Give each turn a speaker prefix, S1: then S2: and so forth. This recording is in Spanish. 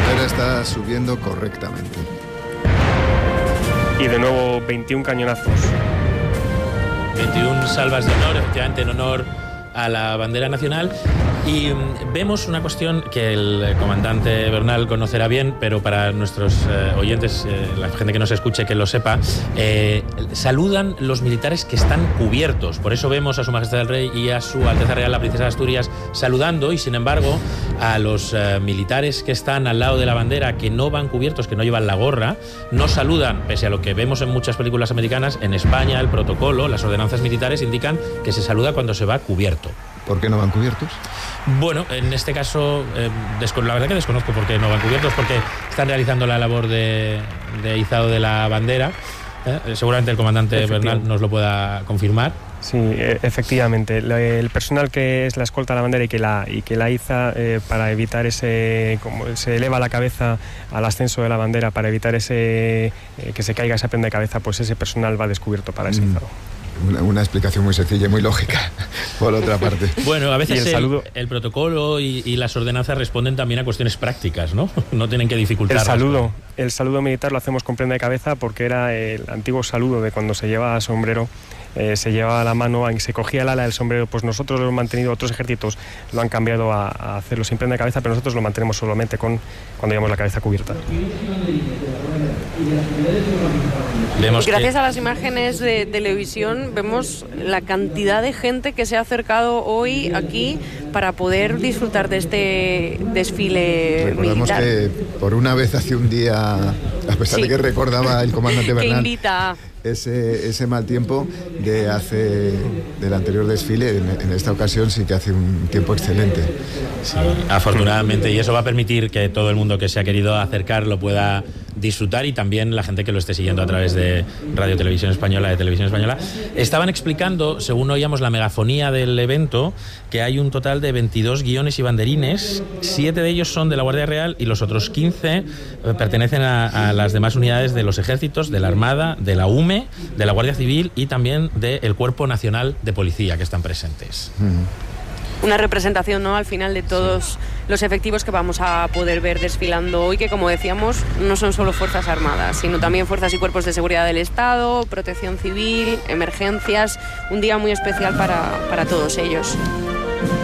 S1: bandera está subiendo correctamente.
S2: Y de nuevo 21 cañonazos.
S3: 21 salvas de honor, efectivamente en honor a la bandera nacional. Y vemos una cuestión que el comandante Bernal conocerá bien, pero para nuestros oyentes, la gente que nos escuche, que lo sepa, saludan los militares que están cubiertos. Por eso vemos a Su Majestad el Rey y a Su Alteza Real la Princesa de Asturias saludando, y sin embargo a los militares que están al lado de la bandera, que no van cubiertos, que no llevan la gorra, no saludan, pese a lo que vemos en muchas películas americanas. En España el protocolo, las ordenanzas militares indican que se saluda cuando se va cubierto.
S1: ¿Por qué no van cubiertos?
S3: Bueno, en este caso, la verdad que desconozco por qué no van cubiertos, porque están realizando la labor de izado de la bandera. Seguramente el comandante Bernal nos lo pueda confirmar.
S2: Sí, efectivamente. El personal que es la escolta a la bandera y que la iza para evitar como se eleva la cabeza al ascenso de la bandera, para evitar que se caiga esa prenda de cabeza, pues ese personal va descubierto para ese izado.
S1: Una explicación muy sencilla y muy lógica, por otra parte.
S3: Bueno, a veces el protocolo y las ordenanzas responden también a cuestiones prácticas, ¿no? No tienen que dificultar.
S2: El saludo militar lo hacemos con prenda de cabeza, porque era el antiguo saludo de cuando se llevaba sombrero. Se llevaba la mano y se cogía el ala del sombrero. Pues nosotros lo hemos mantenido, otros ejércitos lo han cambiado a hacerlo sin prenda de cabeza, pero nosotros lo mantenemos solamente cuando llevamos la cabeza cubierta.
S4: Gracias a las imágenes de televisión vemos la cantidad de gente que se ha acercado hoy aquí para poder disfrutar de este desfile militar.
S1: Recordemos que por una vez hace un día, a pesar de que recordaba el comandante Bernal,
S4: que invita
S1: ese mal tiempo del anterior desfile, en esta ocasión sí que hace un tiempo excelente.
S3: Sí, afortunadamente, y eso va a permitir que todo el mundo que se ha querido acercar lo pueda disfrutar, y también la gente que lo esté siguiendo a través de Radio Televisión Española, de Televisión Española. Estaban explicando, según oíamos la megafonía del evento, que hay un total de 22 guiones y banderines. 7 de ellos son de la Guardia Real y los otros 15 pertenecen a las demás unidades de los ejércitos, de la Armada, de la UME, de la Guardia Civil y también del Cuerpo Nacional de Policía, que están presentes.
S4: Una representación, ¿no?, al final de todos los efectivos que vamos a poder ver desfilando hoy, que, como decíamos, no son solo Fuerzas Armadas, sino también fuerzas y cuerpos de seguridad del Estado, protección civil, emergencias. Un día muy especial para todos ellos.